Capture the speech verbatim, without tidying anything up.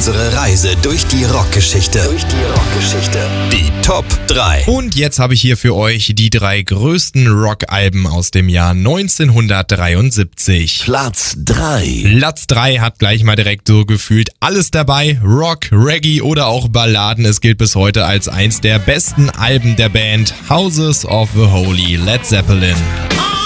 unsere Reise durch die Rockgeschichte. Durch die Rockgeschichte. Die Top drei. Und jetzt habe ich hier für euch die drei größten Rockalben aus dem Jahr neunzehnhundertdreiundsiebzig. Platz drei. Platz drei hat gleich mal direkt so gefühlt alles dabei. Rock, Reggae oder auch Balladen. Es gilt bis heute als eins der besten Alben der Band. Houses of the Holy, Led Zeppelin.